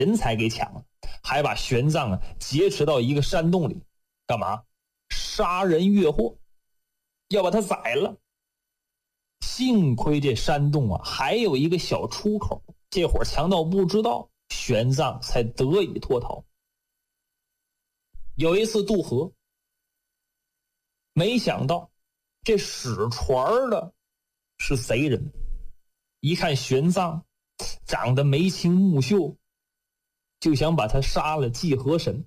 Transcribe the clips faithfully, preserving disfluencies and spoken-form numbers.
人才给抢了，还把玄奘啊劫持到一个山洞里，干嘛？杀人越货，要把他宰了。幸亏这山洞啊还有一个小出口，这伙强盗不知道，玄奘才得以脱逃。有一次渡河，没想到这使船的是贼人，一看玄奘长得眉清目秀，就想把他杀了祭河神。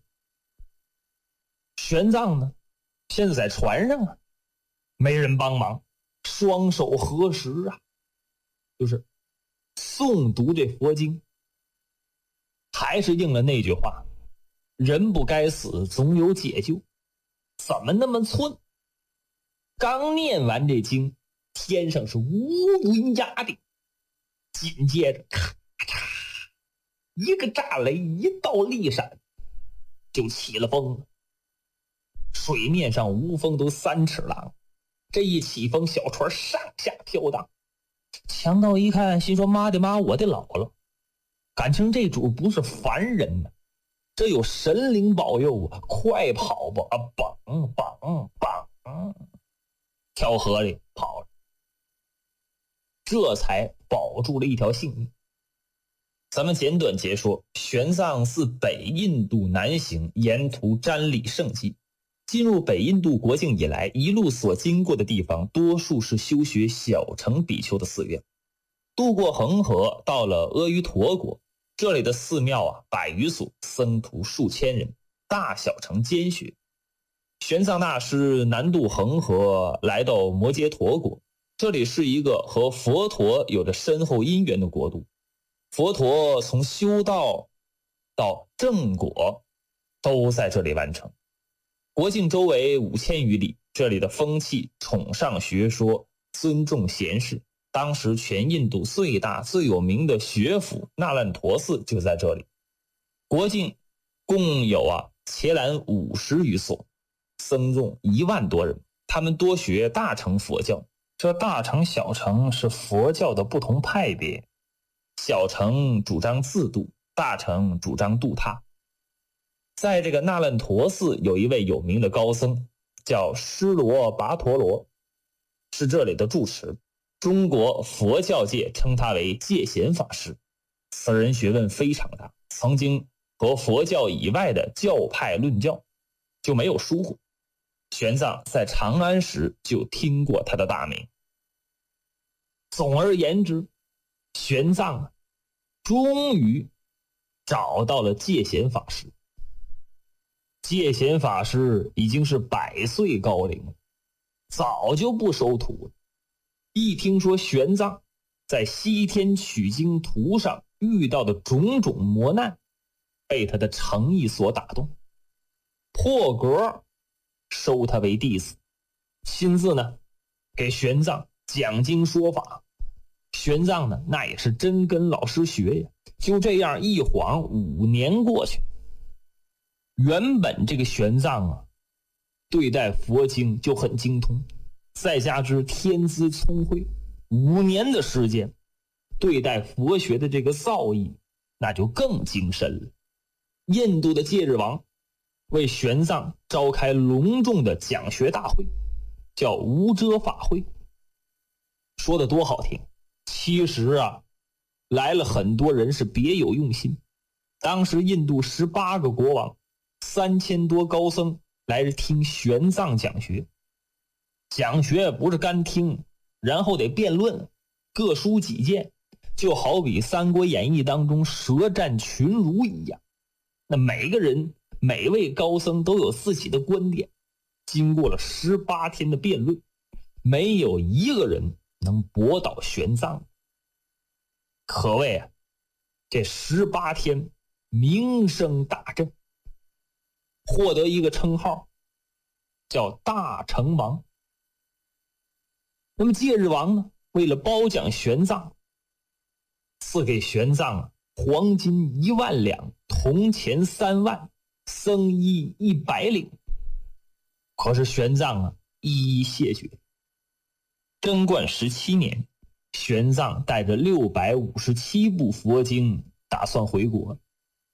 玄奘呢现在在船上啊，没人帮忙，双手合十啊，就是诵读这佛经。还是应了那句话，人不该死，总有解救。怎么那么寸？刚念完这经，天上是乌云压顶，紧接着咔嚓一个炸雷，一道利闪，就起了风了。水面上无风都三尺浪，这一起风，小船上下飘荡。强盗一看，心说妈的妈，我得老了，感情这主不是凡人呢，这有神灵保佑啊！快跑吧！啊，绑绑绑，跳河里跑了，这才保住了一条性命。咱们简短截说，玄奘自北印度南行，沿途瞻礼圣迹。进入北印度国境以来，一路所经过的地方多数是修学小乘比丘的寺院。渡过恒河，到了阿瑜陀国，这里的寺庙啊百余所，僧徒数千人，大小乘兼学。玄奘大师南渡恒河，来到摩揭陀国，这里是一个和佛陀有着深厚因缘的国度。佛陀从修道到正果都在这里完成。国境周围五千余里，这里的风气崇尚学说，尊重贤士。当时全印度最大最有名的学府那烂陀寺就在这里。国境共有啊伽蓝五十余所，僧众一万多人，他们多学大乘佛教。这大乘小乘是佛教的不同派别，小乘主张自度，大乘主张度他。在这个那烂陀寺有一位有名的高僧，叫施罗跋陀罗，是这里的住持。中国佛教界称他为戒贤法师，此人学问非常大，曾经和佛教以外的教派论教，就没有疏忽。玄奘在长安时就听过他的大名。总而言之，玄奘终于找到了戒贤法师。戒贤法师已经是百岁高龄了，早就不收徒了。一听说玄奘在西天取经途上遇到的种种磨难，被他的诚意所打动，破格收他为弟子，亲自呢给玄奘讲经说法。玄奘呢那也是真跟老师学呀。就这样一晃五年过去，原本这个玄奘啊对待佛经就很精通，再加之天资聪慧，五年的时间对待佛学的这个造诣那就更精深了。印度的戒日王为玄奘召开隆重的讲学大会，叫无遮法会。说的多好听，其实啊来了很多人是别有用心。当时印度十八个国王，三千多高僧来听玄奘讲学。讲学不是干听，然后得辩论，各抒己见，就好比《三国演义》当中舌战群儒一样。那每个人每位高僧都有自己的观点，经过了十八天的辩论，没有一个人能驳倒玄奘。可谓啊，这十八天名声大振，获得一个称号叫大成王。那么戒日王呢，为了褒奖玄奘，赐给玄奘啊黄金一万两，铜钱三万，僧衣一百领。可是玄奘啊一一谢绝。贞观十七年，玄奘带着六百五十七部佛经打算回国。